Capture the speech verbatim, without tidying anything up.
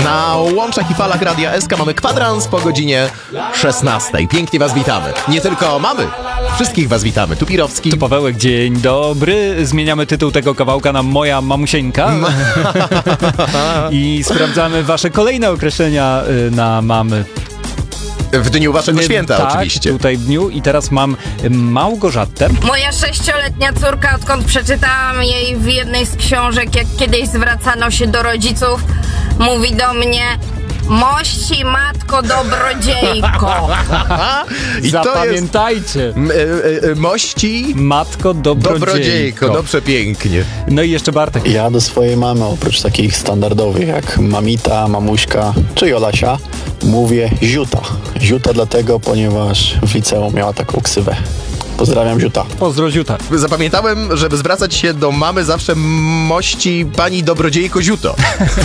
Na łączach i falach Radia S K mamy kwadrans po godzinie szesnastej. Pięknie was witamy. Nie tylko mamy, wszystkich was witamy. Tu Pirowski. Tu Pawełek, dzień dobry. Zmieniamy tytuł tego kawałka na Moja mamusieńka. I sprawdzamy wasze kolejne określenia na mamy. W dniu waszego święta tak, oczywiście. Tutaj w dniu i teraz mam Małgorzatę. Moja sześcioletnia córka, odkąd przeczytałam jej w jednej z książek, jak kiedyś zwracano się do rodziców, mówi do mnie: mości matko dobrodziejko. I Zapamiętajcie. To jest, m, e, e, mości Matko dobrodziejko. dobrodziejko. Dobrze, pięknie. No i jeszcze Bartek. Ja do swojej mamy, oprócz takich standardowych jak mamita, mamuśka czy Jolasia, mówię ziuta. Ziuta dlatego, ponieważ w liceum miała taką ksywę. Pozdrawiam, ziuta. Pozdro ziuta. Zapamiętałem, żeby zwracać się do mamy zawsze mości pani dobrodziejko ziuto.